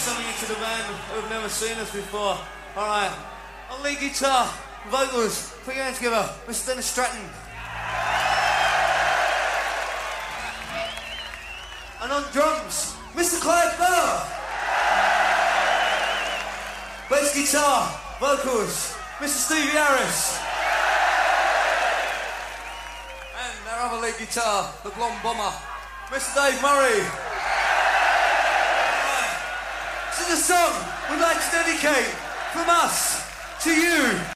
something into the band who've never seen us before. Alright, on lead guitar, vocals, put your hands together, Mr. Dennis Stratton. And on drums, Mr. Clive Bauer. Bass guitar, vocals, Mr. Stevie Harris. And our other lead guitar, the blonde bomber, Mr. Dave Murray. This is a song we'd like to dedicate from us to you.